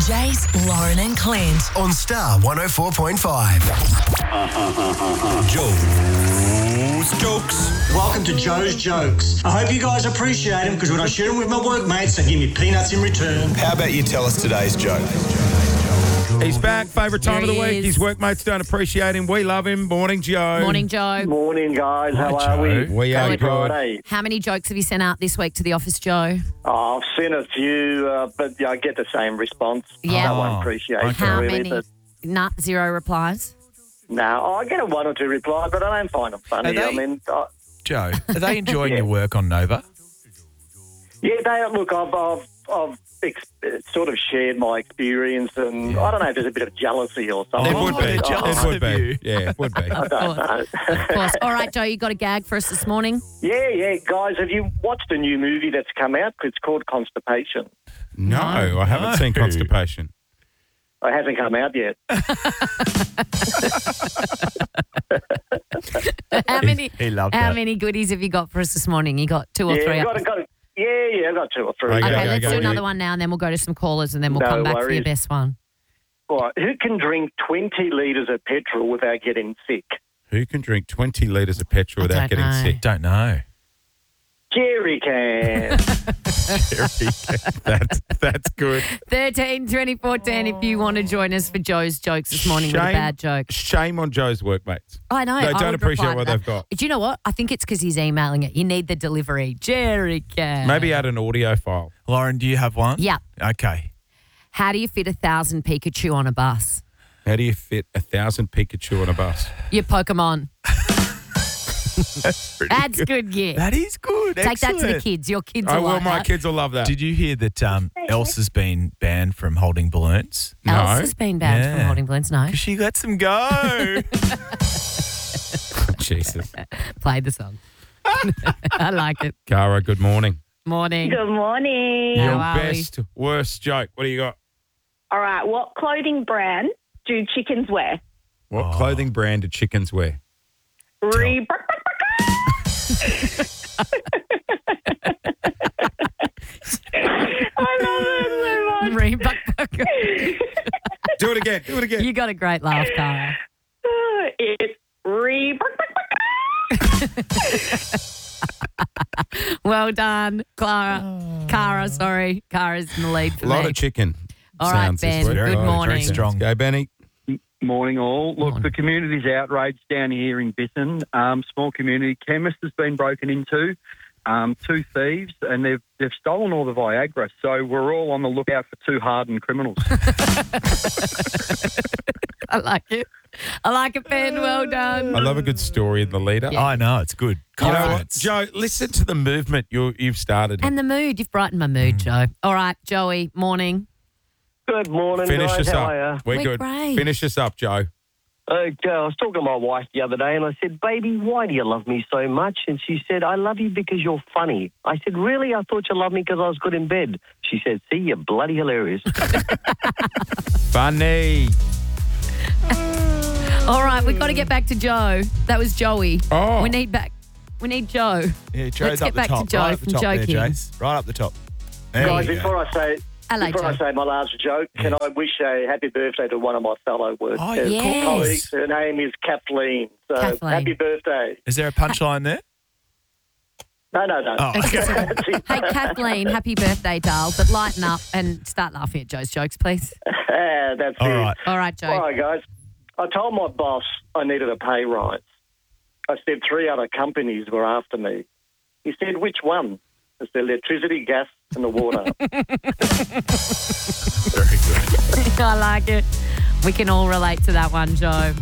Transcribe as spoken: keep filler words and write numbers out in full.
Jace, Lauren and Clint. On Star one oh four point five. Joe's Jokes. Welcome to Joe's Jokes. I hope you guys appreciate them because when I share them with my workmates, they give me peanuts in return. How about you tell us today's joke? He's back. Favourite time There of the he week. is. His workmates don't appreciate him. We love him. Morning, Joe. Morning, Joe. Morning, guys. How Hi, are we? Joe. We are Happy good. Friday. How many jokes have you sent out this week to the office, Joe? Oh, I've seen a few, uh, but yeah, I get the same response. Yeah. No Oh, one appreciates it, How really. many? But, Nah, zero replies. no, I get a one or two replies, but I don't find them funny. Are they- I mean, uh, Joe, are they enjoying Yeah. your work on Nova? yeah, they look. I've, I've, I've ex- sort of shared my experience, and I don't know if there's a bit of jealousy or something. It would Oh, be. they're jealous It would of be. you. Yeah, it would be. I don't know. Of course. All right, Joe, you got a gag for us this morning? yeah, yeah, guys, have you watched a new movie that's come out? It's called Constipation. No, I haven't No. seen Constipation. It hasn't come out yet. How many? he loved How that. many goodies have you got for us this morning? You got two or yeah, three. got it, got it. Yeah, yeah, I got two or three. Okay, Okay, go, let's go, do go. another one now, and then we'll go to some callers, and then we'll No come back for your worries. best one. All right, who can drink twenty litres of petrol without getting sick? Who can drink twenty litres of petrol I without don't getting know. sick? Don't know. Jerry can. that's that's good. thirteen twenty-four ten if you want to join us for Joe's jokes this morning with a Shame- bad joke. Shame on Joe's workmates. I know. They I don't would appreciate reply to what that. they've got. Do you know what? I think it's because he's emailing it. You need the delivery. Jerry can. Maybe add an audio file. Lauren, do you have one? Yeah. Okay. How do you fit a thousand Pikachu on a bus? How do you fit a thousand Pikachu on a bus? Your Pokemon. That's pretty That's good, yeah. That is good. Take that to the Excellent. kids. Your kids Oh, will well, like my that. kids will love that. Did you hear that um, Elsa's been banned from holding balloons? No. Else has been banned from Yeah. holding balloons. No. Because she lets them go. Jesus. Play the song. I like it. Cara, good morning. Morning. Good morning. How Your are we? best, worst joke. What do you got? All right, what clothing brand do chickens wear? What Oh. clothing brand do chickens wear? Reebok. I love it so much. Reebok. Do it again. Do it again. You got a great laugh, Cara. It's Reebok. Well done, Clara. Cara, sorry. Cara's in the lead for A lot me. of chicken. All right, sounds this Ben. week. Good Very- morning. very strong. Go, Benny. Morning, all. Look, Morning. the community's outraged down here in Bisson. Um, small community chemist has been broken into. Um, two thieves, and they've they've stolen all the Viagra. So we're all on the lookout for two hardened criminals. I like it. I like it, Ben. Well done. I love a good story in the leader. Yeah. I know, it's good. You know what, Confidence. Joe? Listen to the movement you you've started. And the mood. You've brightened my mood, Joe. All right, Joey, morning. Good morning, Finish guys. us How up. are you? We're, We're good. great. Finish us up, Joe. Okay, I was talking to my wife the other day and I said, baby, why do you love me so much? And she said, I love you because you're funny. I said, really? I thought you loved me because I was good in bed. She said, see, you're bloody hilarious. Funny. All right, we've got to get back to Joe. That was Joey. Oh. We need back. We need Joe. Yeah, Joe's Let's up get the back to top. Joe right up from the top Joe there, King. Jace. Right up the top. There Guys, we go. before I say Hello, before I Joe. say my last joke, can I wish a happy birthday to one of my fellow work Oh, uh, yes. colleagues? Her name is Kathleen. So Kathleen. happy birthday. Is there a punchline there? No, no, no. Oh, okay. That's it. Hey, Kathleen, happy birthday, doll. But lighten up and start laughing at Joe's jokes, please. Ah, that's All it. right. All right, Joe. All right, guys. I told my boss I needed a pay rise. I said three other companies were after me. He said, which one? It's the electricity, gas, and the water. Very good. I like it. We can all relate to that one, Joe.